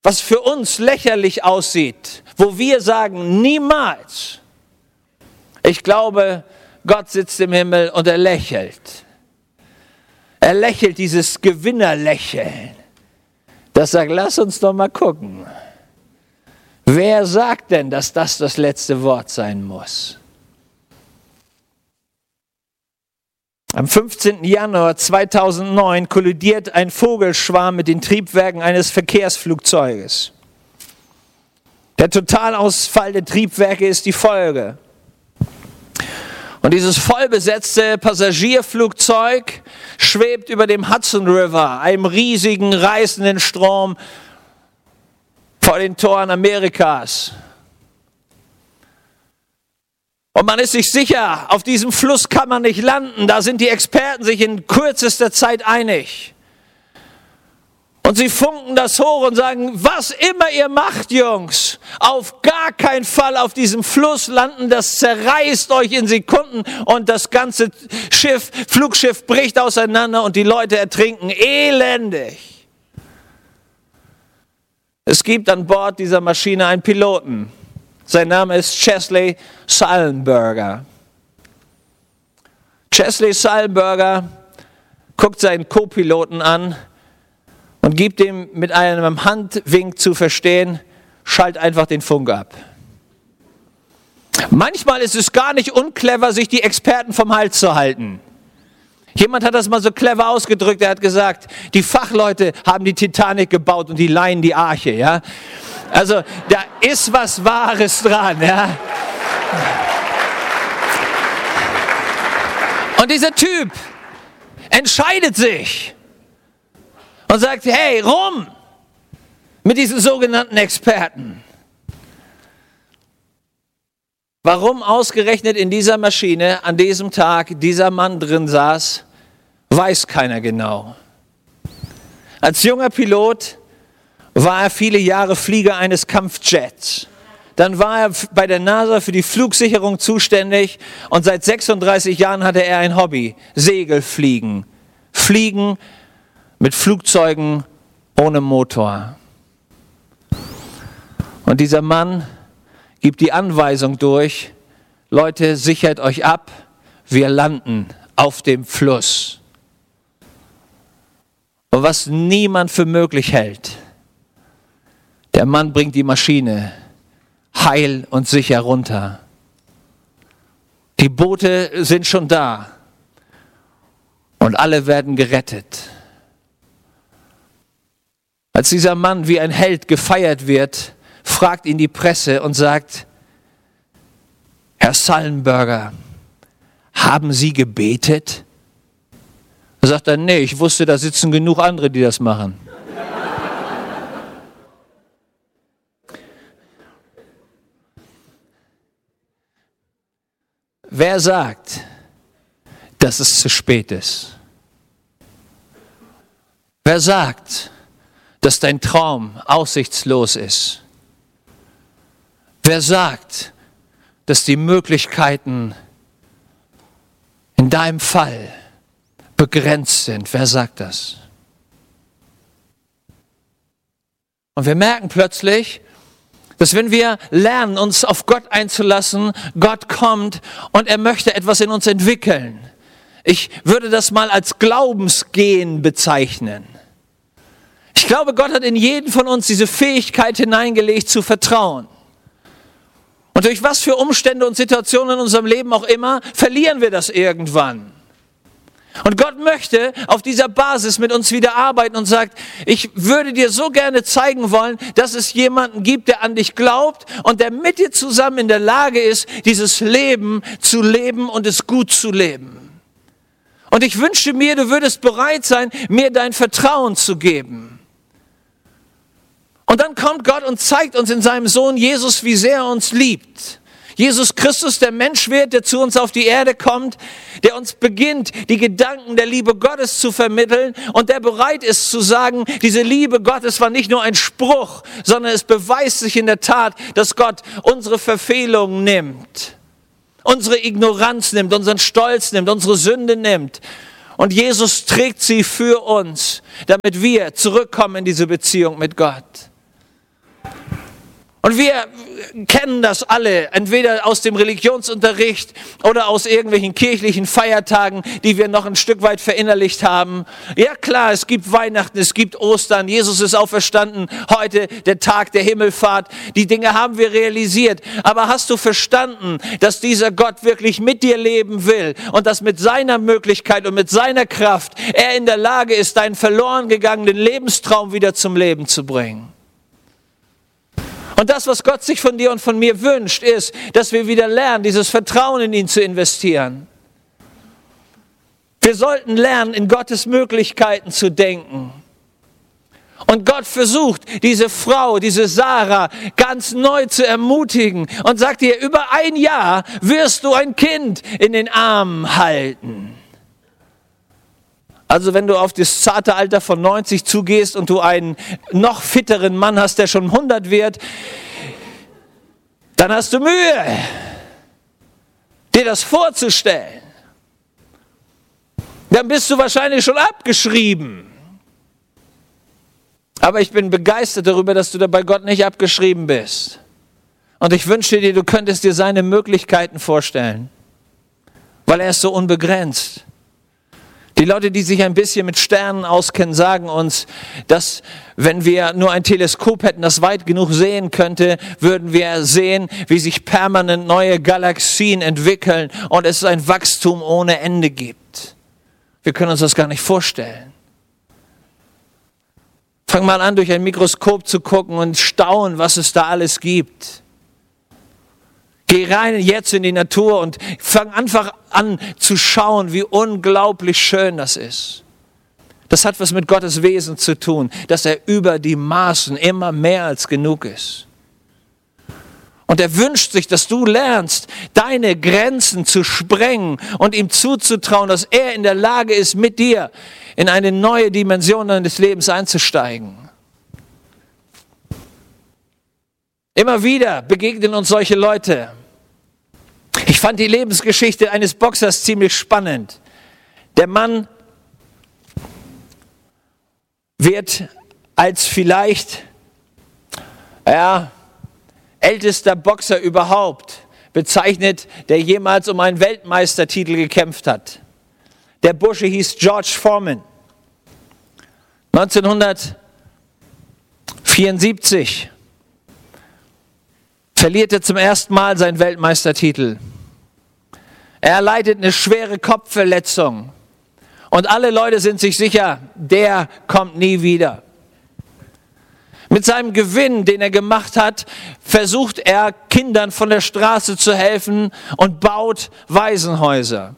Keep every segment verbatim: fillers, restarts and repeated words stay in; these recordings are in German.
was für uns lächerlich aussieht, wo wir sagen, niemals. Ich glaube, Gott sitzt im Himmel und er lächelt. Er lächelt dieses Gewinnerlächeln. Das sagt, lass uns doch mal gucken. Wer sagt denn, dass das das letzte Wort sein muss? Am fünfzehnten Januar zweitausendneun kollidiert ein Vogelschwarm mit den Triebwerken eines Verkehrsflugzeuges. Der Totalausfall der Triebwerke ist die Folge. Und dieses vollbesetzte Passagierflugzeug schwebt über dem Hudson River, einem riesigen, reißenden Strom vor den Toren Amerikas. Und man ist sich sicher, auf diesem Fluss kann man nicht landen. Da sind die Experten sich in kürzester Zeit einig. Und sie funken das hoch und sagen, was immer ihr macht, Jungs, auf gar keinen Fall auf diesem Fluss landen, das zerreißt euch in Sekunden und das ganze Schiff, Flugschiff bricht auseinander und die Leute ertrinken elendig. Es gibt an Bord dieser Maschine einen Piloten. Sein Name ist Chesley Sullenberger. Chesley Sullenberger guckt seinen Co-Piloten an und gibt ihm mit einem Handwink zu verstehen, schalt einfach den Funk ab. Manchmal ist es gar nicht unclever, sich die Experten vom Hals zu halten. Jemand hat das mal so clever ausgedrückt, er hat gesagt, die Fachleute haben die Titanic gebaut und die Laien die Arche, ja. Also, da ist was Wahres dran, ja. Und dieser Typ entscheidet sich und sagt, hey, rum mit diesen sogenannten Experten. Warum ausgerechnet in dieser Maschine an diesem Tag dieser Mann drin saß, weiß keiner genau. Als junger Pilot war er viele Jahre Flieger eines Kampfjets. Dann war er bei der NASA für die Flugsicherung zuständig und seit sechsunddreißig Jahren hatte er ein Hobby, Segelfliegen. Fliegen mit Flugzeugen ohne Motor. Und dieser Mann gibt die Anweisung durch, Leute, sichert euch ab, wir landen auf dem Fluss. Und was niemand für möglich hält, der Mann bringt die Maschine heil und sicher runter. Die Boote sind schon da und alle werden gerettet. Als dieser Mann wie ein Held gefeiert wird, fragt ihn die Presse und sagt, Herr Sullenberger, haben Sie gebetet? Da sagt er, nee, ich wusste, da sitzen genug andere, die das machen. Wer sagt, dass es zu spät ist? Wer sagt, dass dein Traum aussichtslos ist? Wer sagt, dass die Möglichkeiten in deinem Fall begrenzt sind? Wer sagt das? Und wir merken plötzlich, dass wenn wir lernen, uns auf Gott einzulassen, Gott kommt und er möchte etwas in uns entwickeln. Ich würde das mal als Glaubensgehen bezeichnen. Ich glaube, Gott hat in jeden von uns diese Fähigkeit hineingelegt, zu vertrauen. Und durch was für Umstände und Situationen in unserem Leben auch immer, verlieren wir das irgendwann. Und Gott möchte auf dieser Basis mit uns wieder arbeiten und sagt, ich würde dir so gerne zeigen wollen, dass es jemanden gibt, der an dich glaubt und der mit dir zusammen in der Lage ist, dieses Leben zu leben und es gut zu leben. Und ich wünsche mir, du würdest bereit sein, mir dein Vertrauen zu geben. Und dann kommt Gott und zeigt uns in seinem Sohn Jesus, wie sehr er uns liebt. Jesus Christus, der Mensch wird, der zu uns auf die Erde kommt, der uns beginnt, die Gedanken der Liebe Gottes zu vermitteln und der bereit ist zu sagen, diese Liebe Gottes war nicht nur ein Spruch, sondern es beweist sich in der Tat, dass Gott unsere Verfehlungen nimmt, unsere Ignoranz nimmt, unseren Stolz nimmt, unsere Sünde nimmt. Und Jesus trägt sie für uns, damit wir zurückkommen in diese Beziehung mit Gott. Und wir kennen das alle, entweder aus dem Religionsunterricht oder aus irgendwelchen kirchlichen Feiertagen, die wir noch ein Stück weit verinnerlicht haben. Ja klar, es gibt Weihnachten, es gibt Ostern, Jesus ist auferstanden, heute der Tag der Himmelfahrt. Die Dinge haben wir realisiert. Aber hast du verstanden, dass dieser Gott wirklich mit dir leben will und dass mit seiner Möglichkeit und mit seiner Kraft er in der Lage ist, deinen verloren gegangenen Lebenstraum wieder zum Leben zu bringen? Und das, was Gott sich von dir und von mir wünscht, ist, dass wir wieder lernen, dieses Vertrauen in ihn zu investieren. Wir sollten lernen, in Gottes Möglichkeiten zu denken. Und Gott versucht, diese Frau, diese Sarah, ganz neu zu ermutigen und sagt ihr, über ein Jahr wirst du ein Kind in den Armen halten. Also wenn du auf das zarte Alter von neunzig zugehst und du einen noch fitteren Mann hast, der schon hundert wird, dann hast du Mühe, dir das vorzustellen. Dann bist du wahrscheinlich schon abgeschrieben. Aber ich bin begeistert darüber, dass du da bei Gott nicht abgeschrieben bist. Und ich wünsche dir, du könntest dir seine Möglichkeiten vorstellen, weil er ist so unbegrenzt. Die Leute, die sich ein bisschen mit Sternen auskennen, sagen uns, dass wenn wir nur ein Teleskop hätten, das weit genug sehen könnte, würden wir sehen, wie sich permanent neue Galaxien entwickeln und es ein Wachstum ohne Ende gibt. Wir können uns das gar nicht vorstellen. Fang mal an, durch ein Mikroskop zu gucken und staunen, was es da alles gibt. Geh rein jetzt in die Natur und fang einfach an zu schauen, wie unglaublich schön das ist. Das hat was mit Gottes Wesen zu tun, dass er über die Maßen immer mehr als genug ist. Und er wünscht sich, dass du lernst, deine Grenzen zu sprengen und ihm zuzutrauen, dass er in der Lage ist, mit dir in eine neue Dimension deines Lebens einzusteigen. Immer wieder begegnen uns solche Leute. Ich fand die Lebensgeschichte eines Boxers ziemlich spannend. Der Mann wird als vielleicht ja, ältester Boxer überhaupt bezeichnet, der jemals um einen Weltmeistertitel gekämpft hat. Der Bursche hieß George Foreman. neunzehnhundertvierundsiebzig verliert er zum ersten Mal seinen Weltmeistertitel. Er erleidet eine schwere Kopfverletzung. Und alle Leute sind sich sicher, der kommt nie wieder. Mit seinem Gewinn, den er gemacht hat, versucht er, Kindern von der Straße zu helfen und baut Waisenhäuser.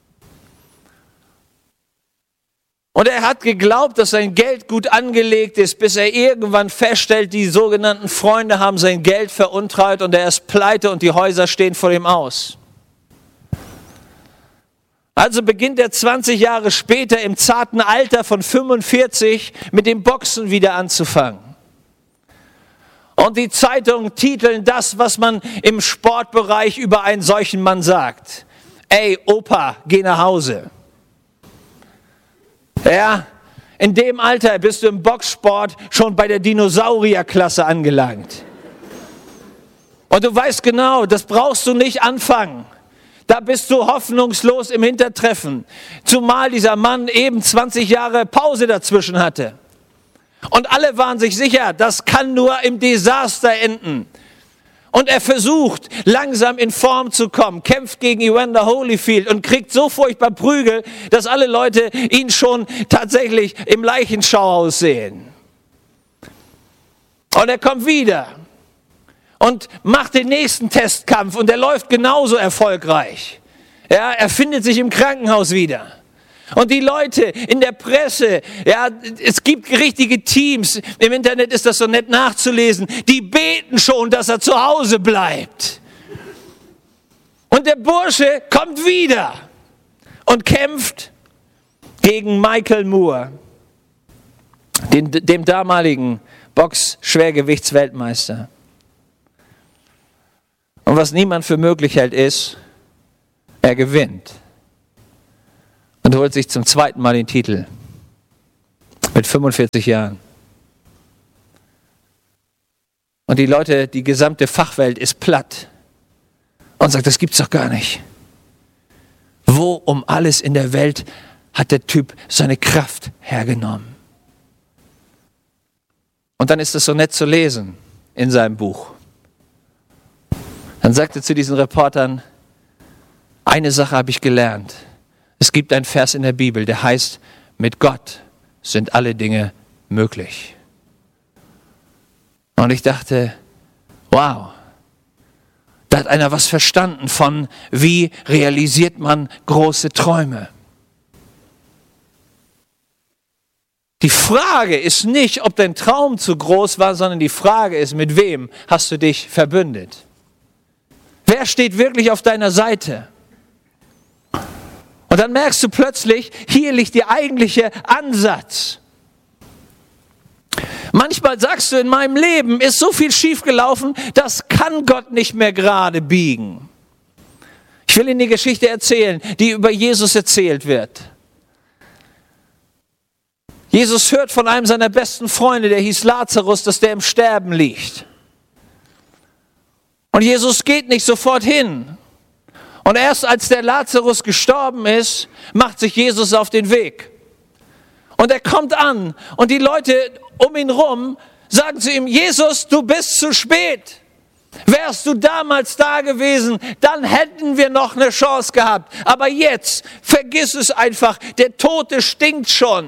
Und er hat geglaubt, dass sein Geld gut angelegt ist, bis er irgendwann feststellt, die sogenannten Freunde haben sein Geld veruntreut und er ist pleite und die Häuser stehen vor ihm aus. Also beginnt er zwanzig Jahre später im zarten Alter von fünfundvierzig mit dem Boxen wieder anzufangen. Und die Zeitungen titeln das, was man im Sportbereich über einen solchen Mann sagt. Ey, Opa, geh nach Hause. Ja, in dem Alter bist du im Boxsport schon bei der Dinosaurierklasse angelangt. Und du weißt genau, das brauchst du nicht anfangen. Da bist du hoffnungslos im Hintertreffen. Zumal dieser Mann eben zwanzig Jahre Pause dazwischen hatte. Und alle waren sich sicher, das kann nur im Desaster enden. Und er versucht, langsam in Form zu kommen, kämpft gegen Evander Holyfield und kriegt so furchtbar Prügel, dass alle Leute ihn schon tatsächlich im Leichenschauhaus sehen. Und er kommt wieder und macht den nächsten Testkampf und er läuft genauso erfolgreich. Ja, er findet sich im Krankenhaus wieder. Und die Leute in der Presse, ja, es gibt richtige Teams, im Internet ist das so nett nachzulesen, die beten schon, dass er zu Hause bleibt. Und der Bursche kommt wieder und kämpft gegen Michael Moore, den, dem damaligen Box-Schwergewichtsweltmeister. Und was niemand für möglich hält, ist, er gewinnt. Und holt sich zum zweiten Mal den Titel. Mit fünfundvierzig Jahren. Und die Leute, die gesamte Fachwelt ist platt und sagt, das gibt's doch gar nicht. Wo um alles in der Welt hat der Typ seine Kraft hergenommen? Und dann ist es so nett zu lesen in seinem Buch. Dann sagt er zu diesen Reportern, eine Sache habe ich gelernt. Es gibt einen Vers in der Bibel, der heißt, mit Gott sind alle Dinge möglich. Und ich dachte, wow, da hat einer was verstanden von, wie realisiert man große Träume. Die Frage ist nicht, ob dein Traum zu groß war, sondern die Frage ist, mit wem hast du dich verbündet? Wer steht wirklich auf deiner Seite? Und dann merkst du plötzlich, hier liegt der eigentliche Ansatz. Manchmal sagst du, in meinem Leben ist so viel schiefgelaufen, das kann Gott nicht mehr gerade biegen. Ich will Ihnen die Geschichte erzählen, die über Jesus erzählt wird. Jesus hört von einem seiner besten Freunde, der hieß Lazarus, dass der im Sterben liegt. Und Jesus geht nicht sofort hin. Und erst als der Lazarus gestorben ist, macht sich Jesus auf den Weg. Und er kommt an und die Leute um ihn rum sagen zu ihm, Jesus, du bist zu spät. Wärst du damals da gewesen, dann hätten wir noch eine Chance gehabt. Aber jetzt, vergiss es einfach, der Tote stinkt schon.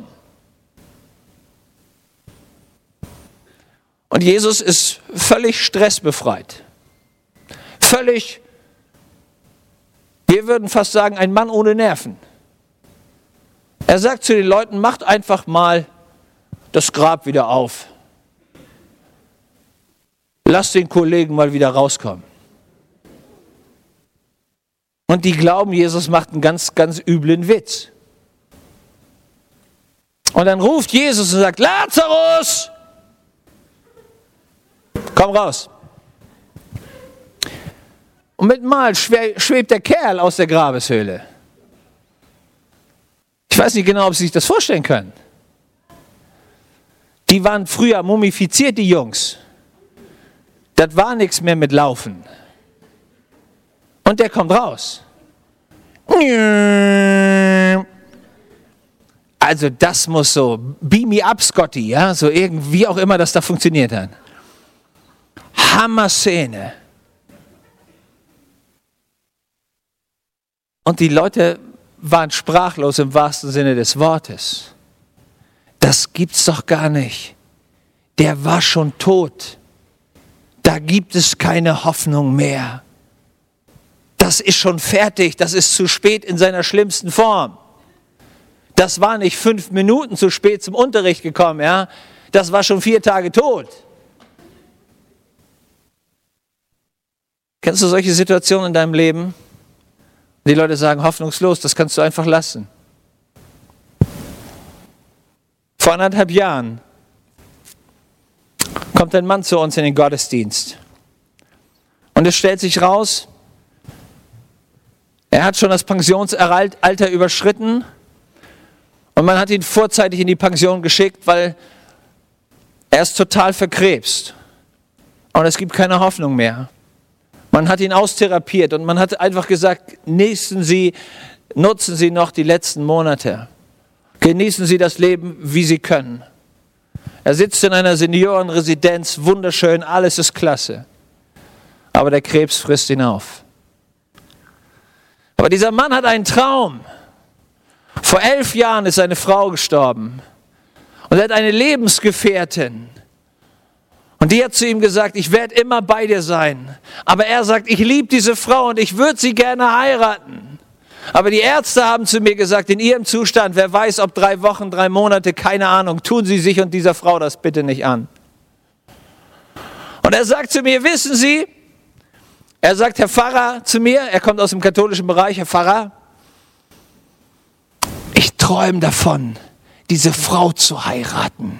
Und Jesus ist völlig stressbefreit. Völlig, wir würden fast sagen, ein Mann ohne Nerven. Er sagt zu den Leuten, macht einfach mal das Grab wieder auf. Lasst den Kollegen mal wieder rauskommen. Und die glauben, Jesus macht einen ganz, ganz üblen Witz. Und dann ruft Jesus und sagt, Lazarus, komm raus. Und mit Mal schwebt der Kerl aus der Grabeshöhle. Ich weiß nicht genau, ob Sie sich das vorstellen können. Die waren früher mumifiziert, die Jungs. Das war nichts mehr mit Laufen. Und der kommt raus. Also das muss so, beam me up, Scotty, ja, so irgendwie auch immer das da funktioniert hat. Hammer-Szene. Und die Leute waren sprachlos im wahrsten Sinne des Wortes. Das gibt's doch gar nicht. Der war schon tot. Da gibt es keine Hoffnung mehr. Das ist schon fertig. Das ist zu spät in seiner schlimmsten Form. Das war nicht fünf Minuten zu spät zum Unterricht gekommen, ja. Das war schon vier Tage tot. Kennst du solche Situationen in deinem Leben? Die Leute sagen, hoffnungslos, das kannst du einfach lassen. Vor anderthalb Jahren kommt ein Mann zu uns in den Gottesdienst. Und es stellt sich raus, er hat schon das Pensionsalter überschritten und man hat ihn vorzeitig in die Pension geschickt, weil er ist total verkrebst. Und es gibt keine Hoffnung mehr. Man hat ihn austherapiert und man hat einfach gesagt, genießen Sie, nutzen Sie noch die letzten Monate. Genießen Sie das Leben, wie Sie können. Er sitzt in einer Seniorenresidenz, wunderschön, alles ist klasse. Aber der Krebs frisst ihn auf. Aber dieser Mann hat einen Traum. Vor elf Jahren ist seine Frau gestorben. Und er hat eine Lebensgefährtin. Und die hat zu ihm gesagt, ich werde immer bei dir sein. Aber er sagt, ich liebe diese Frau und ich würde sie gerne heiraten. Aber die Ärzte haben zu mir gesagt, in ihrem Zustand, wer weiß, ob drei Wochen, drei Monate, keine Ahnung, tun Sie sich und dieser Frau das bitte nicht an. Und er sagt zu mir, wissen Sie, er sagt, Herr Pfarrer zu mir, er kommt aus dem katholischen Bereich, Herr Pfarrer, ich träume davon, diese Frau zu heiraten.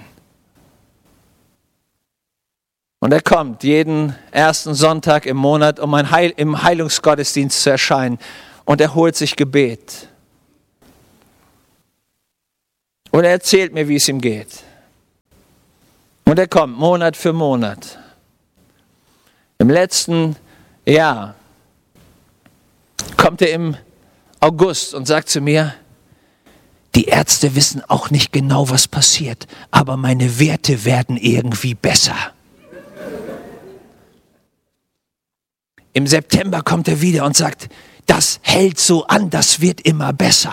Und er kommt jeden ersten Sonntag im Monat, um ein Heil, im Heilungsgottesdienst zu erscheinen. Und er holt sich Gebet. Und er erzählt mir, wie es ihm geht. Und er kommt Monat für Monat. Im letzten Jahr kommt er im August und sagt zu mir, die Ärzte wissen auch nicht genau, was passiert, aber meine Werte werden irgendwie besser. Im September kommt er wieder und sagt, das hält so an, das wird immer besser.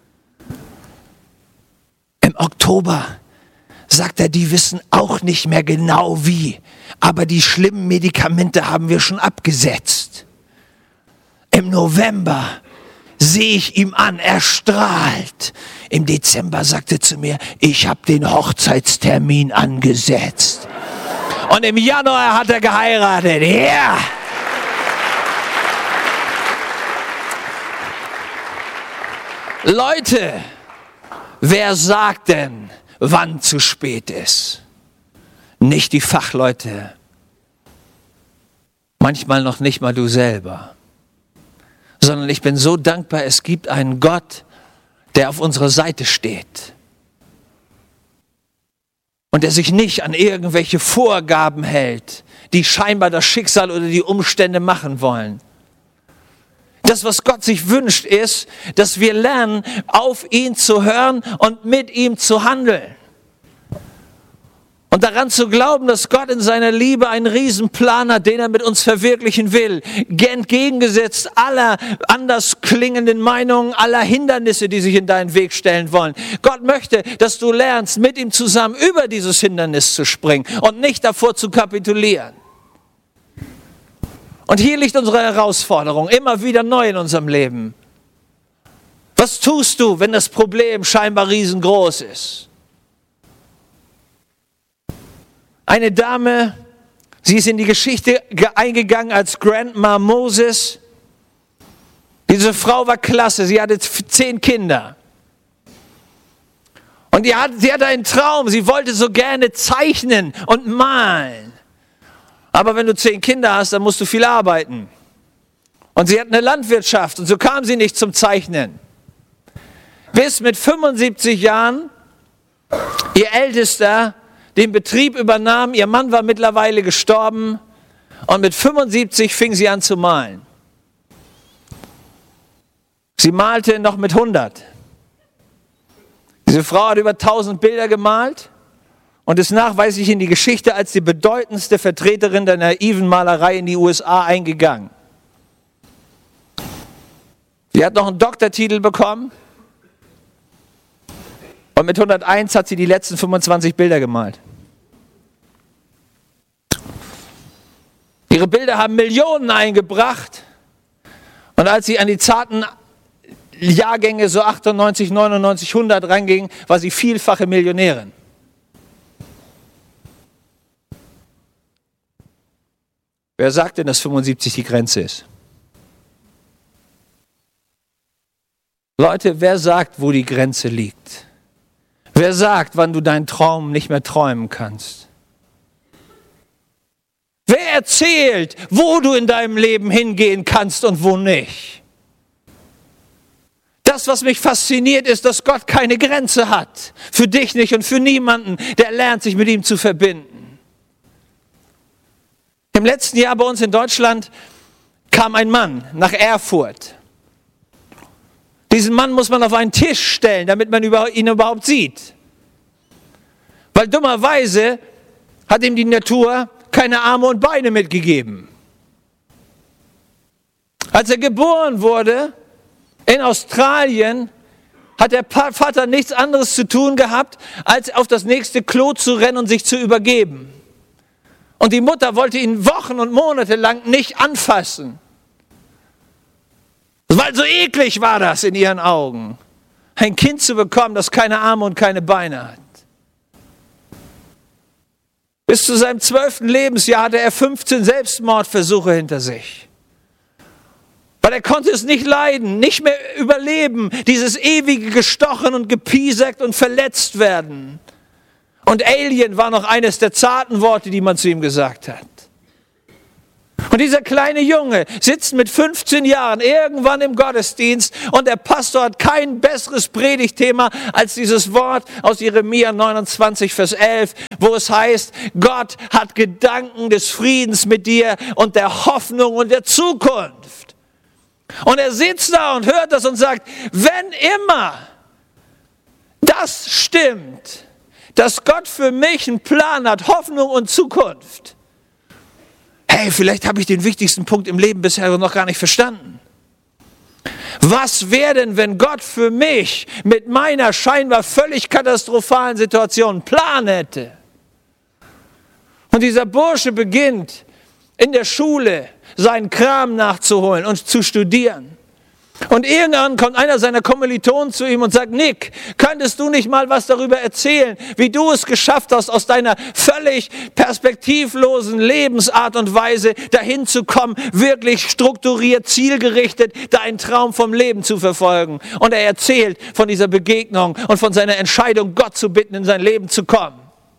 Im Oktober sagt er, die wissen auch nicht mehr genau wie, aber die schlimmen Medikamente haben wir schon abgesetzt. Im November sehe ich ihm an, er strahlt. Im Dezember sagt er zu mir, ich habe den Hochzeitstermin angesetzt. Und im Januar hat er geheiratet. Ja! Leute, wer sagt denn, wann zu spät ist? Nicht die Fachleute. Manchmal noch nicht mal du selber. Sondern ich bin so dankbar, es gibt einen Gott, der auf unserer Seite steht. Und der sich nicht an irgendwelche Vorgaben hält, die scheinbar das Schicksal oder die Umstände machen wollen. Das, was Gott sich wünscht, ist, dass wir lernen, auf ihn zu hören und mit ihm zu handeln. Und daran zu glauben, dass Gott in seiner Liebe einen Riesenplan hat, den er mit uns verwirklichen will. Entgegengesetzt aller anders klingenden Meinungen, aller Hindernisse, die sich in deinen Weg stellen wollen. Gott möchte, dass du lernst, mit ihm zusammen über dieses Hindernis zu springen und nicht davor zu kapitulieren. Und hier liegt unsere Herausforderung, immer wieder neu in unserem Leben. Was tust du, wenn das Problem scheinbar riesengroß ist? Eine Dame, sie ist in die Geschichte eingegangen als Grandma Moses. Diese Frau war klasse, sie hatte zehn Kinder. Und die hat, sie hatte einen Traum, sie wollte so gerne zeichnen und malen. Aber wenn du zehn Kinder hast, dann musst du viel arbeiten. Und sie hat eine Landwirtschaft und so kam sie nicht zum Zeichnen. Bis mit fünfundsiebzig Jahren ihr Ältester den Betrieb übernahm, ihr Mann war mittlerweile gestorben und mit fünfundsiebzig fing sie an zu malen. Sie malte noch mit hundert. Diese Frau hat über tausend Bilder gemalt und ist nachweislich in die Geschichte als die bedeutendste Vertreterin der naiven Malerei in die U S A eingegangen. Sie hat noch einen Doktortitel bekommen und mit hunderteins hat sie die letzten fünfundzwanzig Bilder gemalt. Ihre Bilder haben Millionen eingebracht und als sie an die zarten Jahrgänge so achtundneunzig, neunundneunzig, hundert ranging, war sie vielfache Millionärin. Wer sagt denn, dass fünfundsiebzig die Grenze ist? Leute, wer sagt, wo die Grenze liegt? Wer sagt, wann du deinen Traum nicht mehr träumen kannst? Wer erzählt, wo du in deinem Leben hingehen kannst und wo nicht? Das, was mich fasziniert, ist, dass Gott keine Grenze hat. Für dich nicht und für niemanden, der lernt, sich mit ihm zu verbinden. Im letzten Jahr bei uns in Deutschland kam ein Mann nach Erfurt. Diesen Mann muss man auf einen Tisch stellen, damit man ihn überhaupt sieht. Weil dummerweise hat ihm die Natur keine Arme und Beine mitgegeben. Als er geboren wurde in Australien, hat der Vater nichts anderes zu tun gehabt, als auf das nächste Klo zu rennen und sich zu übergeben. Und die Mutter wollte ihn Wochen und Monate lang nicht anfassen. Weil so eklig war das in ihren Augen, ein Kind zu bekommen, das keine Arme und keine Beine hat. Bis zu seinem zwölften Lebensjahr hatte er fünfzehn Selbstmordversuche hinter sich. Weil er konnte es nicht leiden, nicht mehr überleben, dieses ewige gestochen und gepiesackt und verletzt werden. Und Alien war noch eines der zarten Worte, die man zu ihm gesagt hat. Und dieser kleine Junge sitzt mit fünfzehn Jahren irgendwann im Gottesdienst und der Pastor hat kein besseres Predigtthema als dieses Wort aus Jeremia neunundzwanzig, Vers elf, wo es heißt, Gott hat Gedanken des Friedens mit dir und der Hoffnung und der Zukunft. Und er sitzt da und hört das und sagt, wenn immer das stimmt, dass Gott für mich einen Plan hat, Hoffnung und Zukunft, hey, vielleicht habe ich den wichtigsten Punkt im Leben bisher noch gar nicht verstanden. Was wäre denn, wenn Gott für mich mit meiner scheinbar völlig katastrophalen Situation einen Plan hätte? Und dieser Bursche beginnt in der Schule seinen Kram nachzuholen und zu studieren. Und irgendwann kommt einer seiner Kommilitonen zu ihm und sagt, Nick, könntest du nicht mal was darüber erzählen, wie du es geschafft hast, aus deiner völlig perspektivlosen Lebensart und Weise dahin zu kommen, wirklich strukturiert, zielgerichtet, deinen Traum vom Leben zu verfolgen. Und er erzählt von dieser Begegnung und von seiner Entscheidung, Gott zu bitten, in sein Leben zu kommen.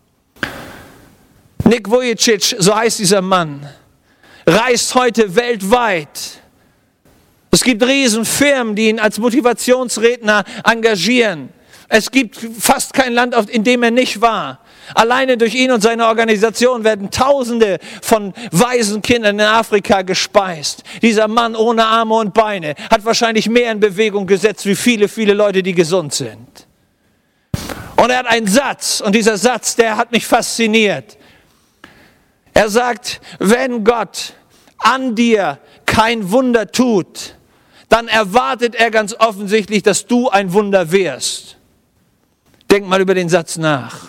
Nick Vujicic, so heißt dieser Mann, reist heute weltweit. Es gibt Riesenfirmen, die ihn als Motivationsredner engagieren. Es gibt fast kein Land, in dem er nicht war. Alleine durch ihn und seine Organisation werden Tausende von Waisenkindern in Afrika gespeist. Dieser Mann ohne Arme und Beine hat wahrscheinlich mehr in Bewegung gesetzt, wie viele, viele Leute, die gesund sind. Und er hat einen Satz, und dieser Satz, der hat mich fasziniert. Er sagt, wenn Gott an dir kein Wunder tut, dann erwartet er ganz offensichtlich, dass du ein Wunder wirst. Denk mal über den Satz nach.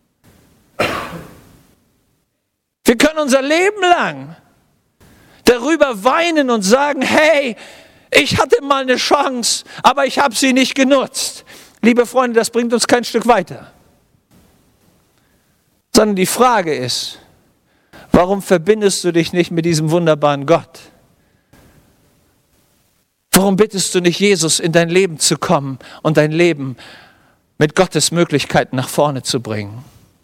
Wir können unser Leben lang darüber weinen und sagen, hey, ich hatte mal eine Chance, aber ich habe sie nicht genutzt. Liebe Freunde, das bringt uns kein Stück weiter. Sondern die Frage ist, warum verbindest du dich nicht mit diesem wunderbaren Gott? Warum bittest du nicht Jesus, in dein Leben zu kommen und dein Leben mit Gottes Möglichkeiten nach vorne zu bringen?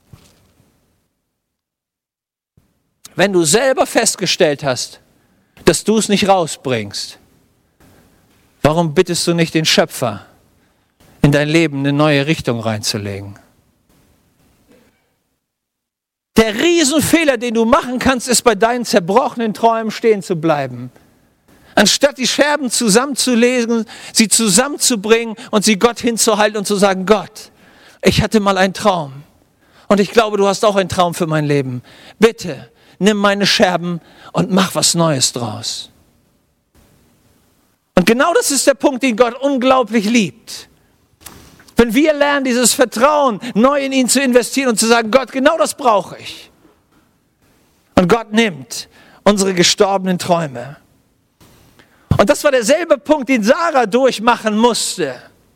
Wenn du selber festgestellt hast, dass du es nicht rausbringst, warum bittest du nicht den Schöpfer, in dein Leben eine neue Richtung reinzulegen? Der Riesenfehler, den du machen kannst, ist, bei deinen zerbrochenen Träumen stehen zu bleiben. Anstatt die Scherben zusammenzulegen, sie zusammenzubringen und sie Gott hinzuhalten und zu sagen, Gott, ich hatte mal einen Traum und ich glaube, du hast auch einen Traum für mein Leben. Bitte, nimm meine Scherben und mach was Neues draus. Und genau das ist der Punkt, den Gott unglaublich liebt. Wenn wir lernen, dieses Vertrauen neu in ihn zu investieren und zu sagen, Gott, genau das brauche ich. Und Gott nimmt unsere gestorbenen Träume. Und das war derselbe Punkt, den Sarah durchmachen musste.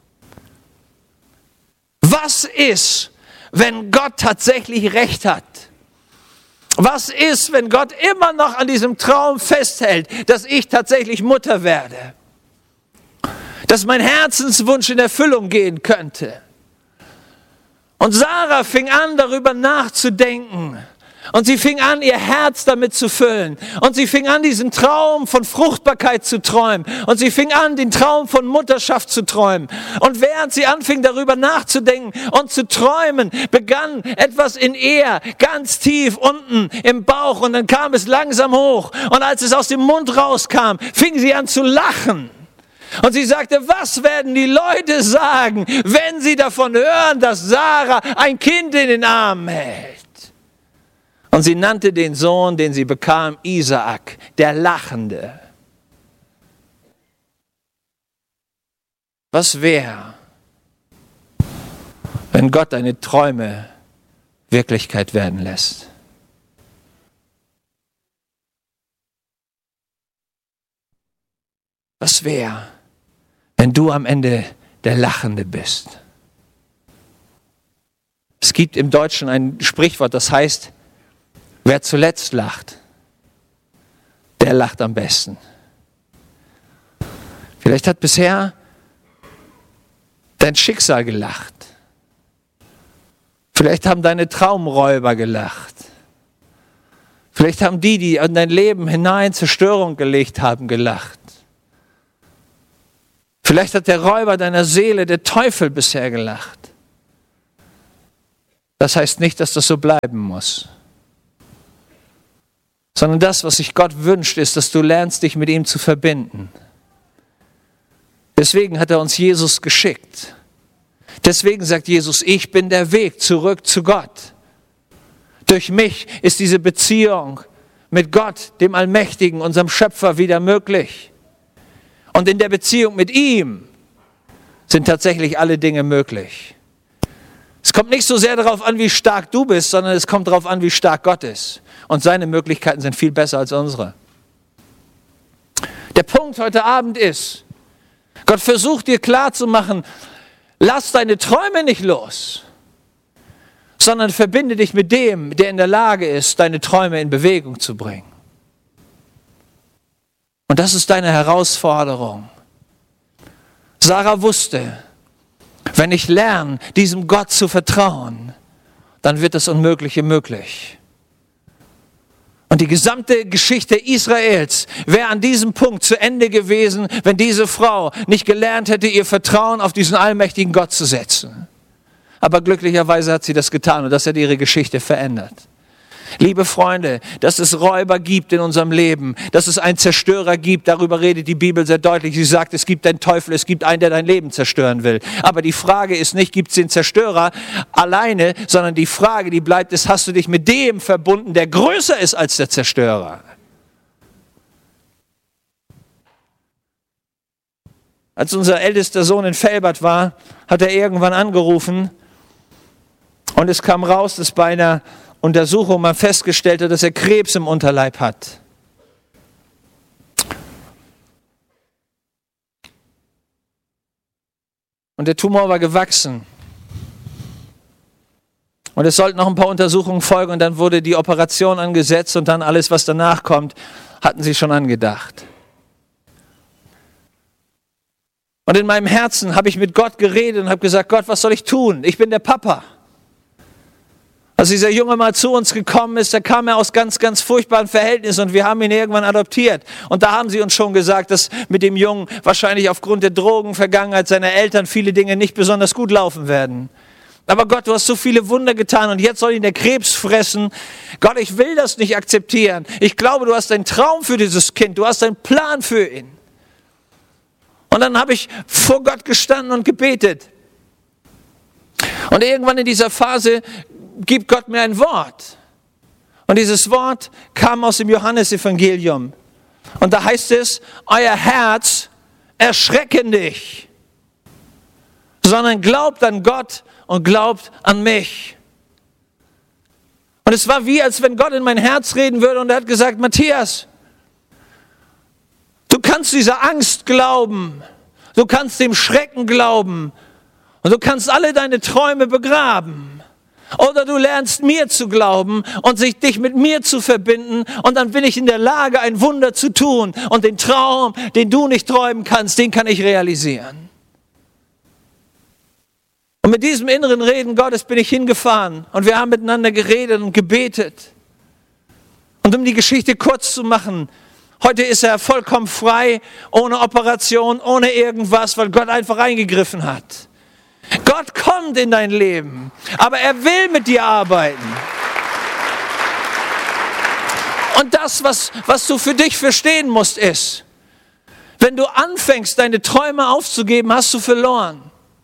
Was ist, wenn Gott tatsächlich recht hat? Was ist, wenn Gott immer noch an diesem Traum festhält, dass ich tatsächlich Mutter werde? Dass mein Herzenswunsch in Erfüllung gehen könnte. Und Sarah fing an, darüber nachzudenken. Und sie fing an, ihr Herz damit zu füllen. Und sie fing an, diesen Traum von Fruchtbarkeit zu träumen. Und sie fing an, den Traum von Mutterschaft zu träumen. Und während sie anfing, darüber nachzudenken und zu träumen, begann etwas in ihr ganz tief unten im Bauch. Und dann kam es langsam hoch. Und als es aus dem Mund rauskam, fing sie an zu lachen. Und sie sagte, was werden die Leute sagen, wenn sie davon hören, dass Sarah ein Kind in den Armen hält? Und sie nannte den Sohn, den sie bekam, Isaak, der Lachende. Was wäre, wenn Gott deine Träume Wirklichkeit werden lässt? Was wäre, wenn du am Ende der Lachende bist? Es gibt im Deutschen ein Sprichwort, das heißt, wer zuletzt lacht, der lacht am besten. Vielleicht hat bisher dein Schicksal gelacht. Vielleicht haben deine Traumräuber gelacht. Vielleicht haben die, die in dein Leben hinein Zerstörung gelegt haben, gelacht. Vielleicht hat der Räuber deiner Seele, der Teufel, bisher gelacht. Das heißt nicht, dass das so bleiben muss. Sondern das, was sich Gott wünscht, ist, dass du lernst, dich mit ihm zu verbinden. Deswegen hat er uns Jesus geschickt. Deswegen sagt Jesus, ich bin der Weg zurück zu Gott. Durch mich ist diese Beziehung mit Gott, dem Allmächtigen, unserem Schöpfer, wieder möglich. Und in der Beziehung mit ihm sind tatsächlich alle Dinge möglich. Es kommt nicht so sehr darauf an, wie stark du bist, sondern es kommt darauf an, wie stark Gott ist. Und seine Möglichkeiten sind viel besser als unsere. Der Punkt heute Abend ist, Gott versucht dir klarzumachen, lass deine Träume nicht los, sondern verbinde dich mit dem, der in der Lage ist, deine Träume in Bewegung zu bringen. Und das ist deine Herausforderung. Sarah wusste, wenn ich lerne, diesem Gott zu vertrauen, dann wird das Unmögliche möglich. Und die gesamte Geschichte Israels wäre an diesem Punkt zu Ende gewesen, wenn diese Frau nicht gelernt hätte, ihr Vertrauen auf diesen allmächtigen Gott zu setzen. Aber glücklicherweise hat sie das getan und das hat ihre Geschichte verändert. Liebe Freunde, dass es Räuber gibt in unserem Leben, dass es einen Zerstörer gibt, darüber redet die Bibel sehr deutlich. Sie sagt, es gibt einen Teufel, es gibt einen, der dein Leben zerstören will. Aber die Frage ist nicht, gibt es den Zerstörer alleine, sondern die Frage, die bleibt, ist, hast du dich mit dem verbunden, der größer ist als der Zerstörer? Als unser ältester Sohn in Velbert war, hat er irgendwann angerufen und es kam raus, dass bei einer Untersuchung man festgestellt hat, dass er Krebs im Unterleib hat. Und der Tumor war gewachsen. Und es sollten noch ein paar Untersuchungen folgen und dann wurde die Operation angesetzt und dann alles, was danach kommt, hatten sie schon angedacht. Und in meinem Herzen habe ich mit Gott geredet und habe gesagt, Gott, was soll ich tun? Ich bin der Papa. Als dieser Junge mal zu uns gekommen ist, da kam er aus ganz, ganz furchtbaren Verhältnissen und wir haben ihn irgendwann adoptiert. Und da haben sie uns schon gesagt, dass mit dem Jungen wahrscheinlich aufgrund der Drogenvergangenheit seiner Eltern viele Dinge nicht besonders gut laufen werden. Aber Gott, du hast so viele Wunder getan und jetzt soll ihn der Krebs fressen. Gott, ich will das nicht akzeptieren. Ich glaube, du hast einen Traum für dieses Kind, du hast einen Plan für ihn. Und dann habe ich vor Gott gestanden und gebetet. Und irgendwann in dieser Phase gibt Gott mir ein Wort. Und dieses Wort kam aus dem Johannesevangelium. Und da heißt es, euer Herz erschrecke nicht, sondern glaubt an Gott und glaubt an mich. Und es war wie, als wenn Gott in mein Herz reden würde und er hat gesagt, Matthias, du kannst dieser Angst glauben, du kannst dem Schrecken glauben und du kannst alle deine Träume begraben. Oder du lernst mir zu glauben und sich dich mit mir zu verbinden und dann bin ich in der Lage, ein Wunder zu tun und den Traum, den du nicht träumen kannst, den kann ich realisieren. Und mit diesem inneren Reden Gottes bin ich hingefahren und wir haben miteinander geredet und gebetet. Und um die Geschichte kurz zu machen, heute ist er vollkommen frei, ohne Operation, ohne irgendwas, weil Gott einfach eingegriffen hat. Gott kommt in dein Leben, aber er will mit dir arbeiten. Und das, was, was du für dich verstehen musst, ist, wenn du anfängst, deine Träume aufzugeben, hast du verloren.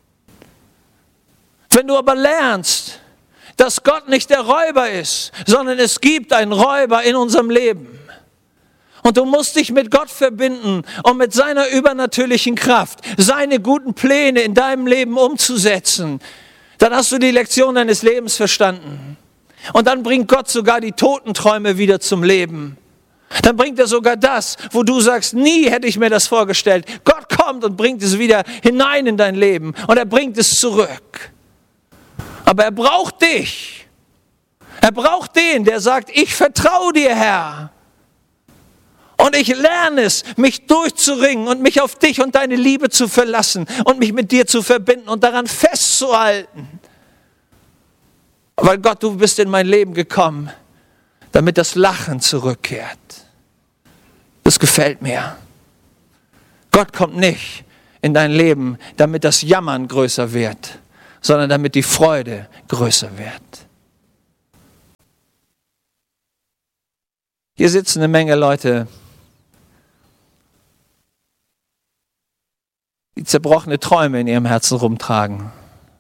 Wenn du aber lernst, dass Gott nicht der Räuber ist, sondern es gibt einen Räuber in unserem Leben. Und du musst dich mit Gott verbinden, um mit seiner übernatürlichen Kraft seine guten Pläne in deinem Leben umzusetzen. Dann hast du die Lektion deines Lebens verstanden. Und dann bringt Gott sogar die Totenträume wieder zum Leben. Dann bringt er sogar das, wo du sagst, nie hätte ich mir das vorgestellt. Gott kommt und bringt es wieder hinein in dein Leben. Und er bringt es zurück. Aber er braucht dich. Er braucht den, der sagt, ich vertraue dir, Herr. Und ich lerne es, mich durchzuringen und mich auf dich und deine Liebe zu verlassen und mich mit dir zu verbinden und daran festzuhalten. Weil Gott, du bist in mein Leben gekommen, damit das Lachen zurückkehrt. Das gefällt mir. Gott kommt nicht in dein Leben, damit das Jammern größer wird, sondern damit die Freude größer wird. Hier sitzen eine Menge Leute, die zerbrochene Träume in ihrem Herzen rumtragen.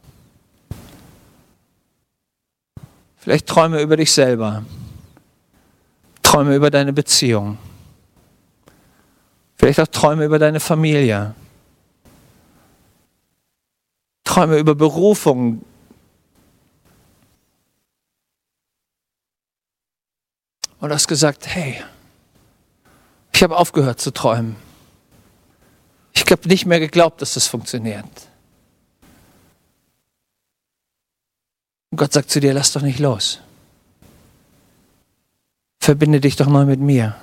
Vielleicht Träume über dich selber, Träume über deine Beziehung, vielleicht auch Träume über deine Familie, Träume über Berufung. Und du hast gesagt, hey, ich habe aufgehört zu träumen. Ich habe nicht mehr geglaubt, dass das funktioniert. Und Gott sagt zu dir, lass doch nicht los. Verbinde dich doch neu mit mir.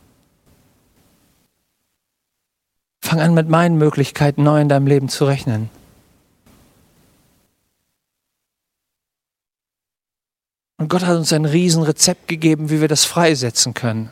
Fang an, mit meinen Möglichkeiten neu in deinem Leben zu rechnen. Und Gott hat uns ein Riesenrezept gegeben, wie wir das freisetzen können.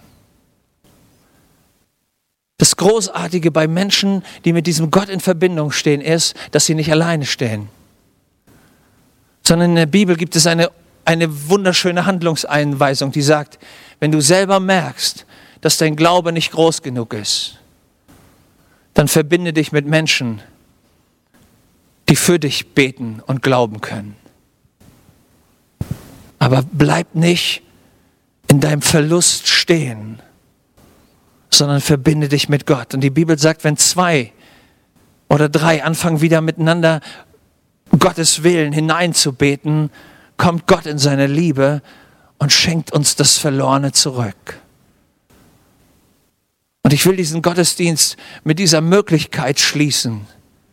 Das Großartige bei Menschen, die mit diesem Gott in Verbindung stehen, ist, dass sie nicht alleine stehen. Sondern in der Bibel gibt es eine, eine wunderschöne Handlungseinweisung, die sagt, wenn du selber merkst, dass dein Glaube nicht groß genug ist, dann verbinde dich mit Menschen, die für dich beten und glauben können. Aber bleib nicht in deinem Verlust stehen, sondern verbinde dich mit Gott. Und die Bibel sagt, wenn zwei oder drei anfangen wieder miteinander Gottes Willen hineinzubeten, kommt Gott in seine Liebe und schenkt uns das Verlorene zurück. Und ich will diesen Gottesdienst mit dieser Möglichkeit schließen.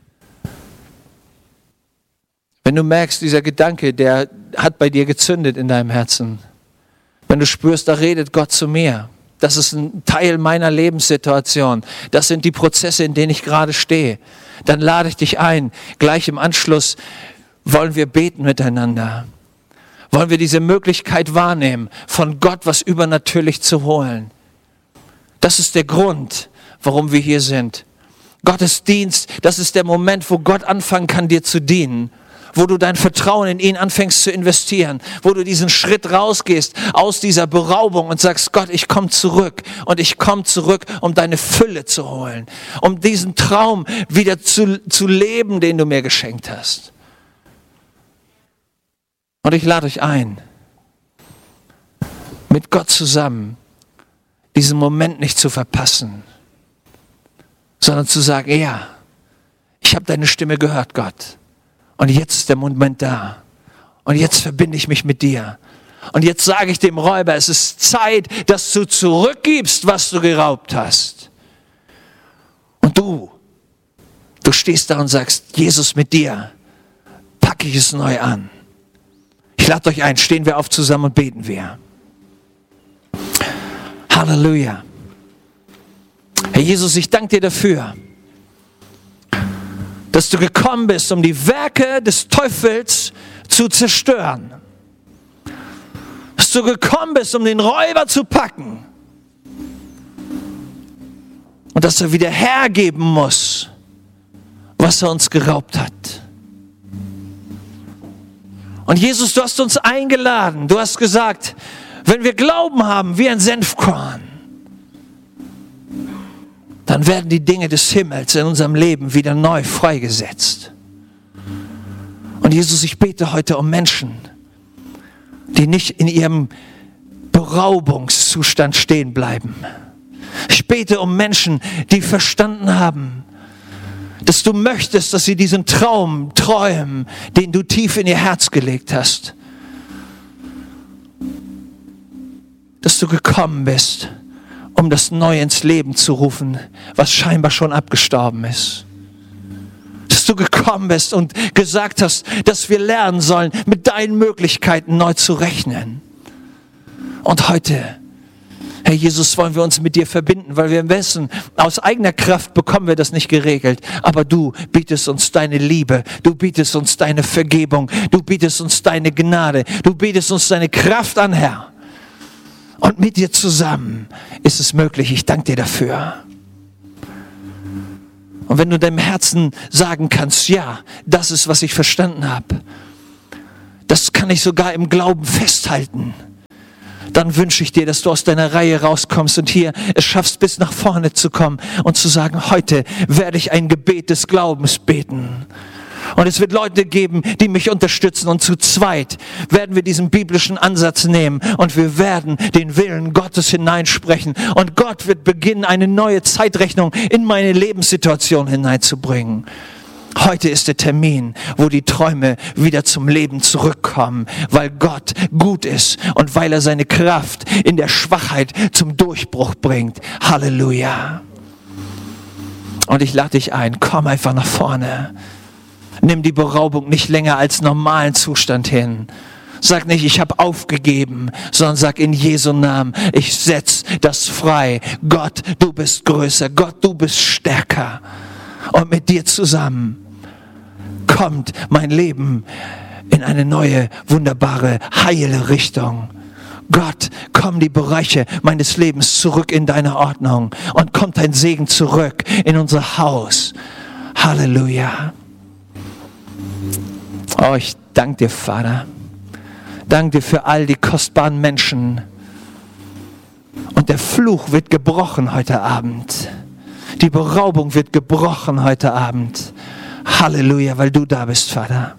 Wenn du merkst, dieser Gedanke, der hat bei dir gezündet in deinem Herzen. Wenn du spürst, da redet Gott zu mir. Das ist ein Teil meiner Lebenssituation. Das sind die Prozesse, in denen ich gerade stehe. Dann lade ich dich ein. Gleich im Anschluss wollen wir beten miteinander. Wollen wir diese Möglichkeit wahrnehmen, von Gott was übernatürlich zu holen. Das ist der Grund, warum wir hier sind. Gottesdienst, das ist der Moment, wo Gott anfangen kann, dir zu dienen. Wo du dein Vertrauen in ihn anfängst zu investieren, wo du diesen Schritt rausgehst aus dieser Beraubung und sagst, Gott, ich komme zurück und ich komme zurück, um deine Fülle zu holen, um diesen Traum wieder zu, zu leben, den du mir geschenkt hast. Und ich lade euch ein, mit Gott zusammen diesen Moment nicht zu verpassen, sondern zu sagen, ja, ich habe deine Stimme gehört, Gott. Und jetzt ist der Moment da. Und jetzt verbinde ich mich mit dir. Und jetzt sage ich dem Räuber, es ist Zeit, dass du zurückgibst, was du geraubt hast. Und du, du stehst da und sagst, Jesus, mit dir packe ich es neu an. Ich lade euch ein, stehen wir auf zusammen und beten wir. Halleluja. Herr Jesus, ich danke dir dafür, dass du gekommen bist, um die Werke des Teufels zu zerstören. Dass du gekommen bist, um den Räuber zu packen. Und dass er wieder hergeben muss, was er uns geraubt hat. Und Jesus, du hast uns eingeladen. Du hast gesagt, wenn wir Glauben haben wie ein Senfkorn, dann werden die Dinge des Himmels in unserem Leben wieder neu freigesetzt. Und Jesus, ich bete heute um Menschen, die nicht in ihrem Beraubungszustand stehen bleiben. Ich bete um Menschen, die verstanden haben, dass du möchtest, dass sie diesen Traum träumen, den du tief in ihr Herz gelegt hast. Dass du gekommen bist, um das neu ins Leben zu rufen, was scheinbar schon abgestorben ist. Dass du gekommen bist und gesagt hast, dass wir lernen sollen, mit deinen Möglichkeiten neu zu rechnen. Und heute, Herr Jesus, wollen wir uns mit dir verbinden, weil wir wissen, aus eigener Kraft bekommen wir das nicht geregelt. Aber du bietest uns deine Liebe, du bietest uns deine Vergebung, du bietest uns deine Gnade, du bietest uns deine Kraft an, Herr. Und mit dir zusammen ist es möglich. Ich danke dir dafür. Und wenn du deinem Herzen sagen kannst, ja, das ist, was ich verstanden habe, das kann ich sogar im Glauben festhalten, dann wünsche ich dir, dass du aus deiner Reihe rauskommst und hier es schaffst, bis nach vorne zu kommen und zu sagen, heute werde ich ein Gebet des Glaubens beten. Und es wird Leute geben, die mich unterstützen. Und zu zweit werden wir diesen biblischen Ansatz nehmen und wir werden den Willen Gottes hineinsprechen. Und Gott wird beginnen, eine neue Zeitrechnung in meine Lebenssituation hineinzubringen. Heute ist der Termin, wo die Träume wieder zum Leben zurückkommen, weil Gott gut ist und weil er seine Kraft in der Schwachheit zum Durchbruch bringt. Halleluja. Und ich lade dich ein, komm einfach nach vorne. Nimm die Beraubung nicht länger als normalen Zustand hin. Sag nicht, ich habe aufgegeben, sondern sag in Jesu Namen, ich setz das frei. Gott, du bist größer. Gott, du bist stärker. Und mit dir zusammen kommt mein Leben in eine neue, wunderbare, heile Richtung. Gott, komm die Bereiche meines Lebens zurück in deine Ordnung und kommt dein Segen zurück in unser Haus. Halleluja. Oh, ich danke dir, Vater. Danke dir für all die kostbaren Menschen. Und der Fluch wird gebrochen heute Abend. Die Beraubung wird gebrochen heute Abend. Halleluja, weil du da bist, Vater.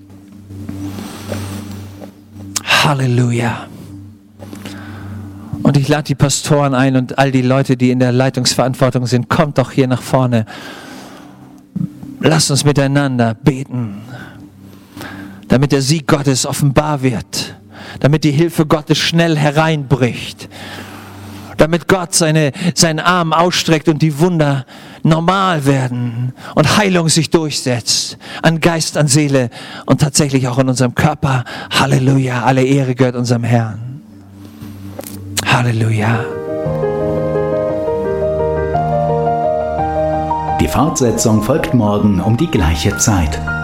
Halleluja. Und ich lade die Pastoren ein und all die Leute, die in der Leitungsverantwortung sind, kommt doch hier nach vorne. Lasst uns miteinander beten, damit der Sieg Gottes offenbar wird, damit die Hilfe Gottes schnell hereinbricht, damit Gott seine, seinen Arm ausstreckt und die Wunder normal werden und Heilung sich durchsetzt, an Geist, an Seele und tatsächlich auch in unserem Körper. Halleluja, alle Ehre gehört unserem Herrn. Halleluja. Die Fortsetzung folgt morgen um die gleiche Zeit.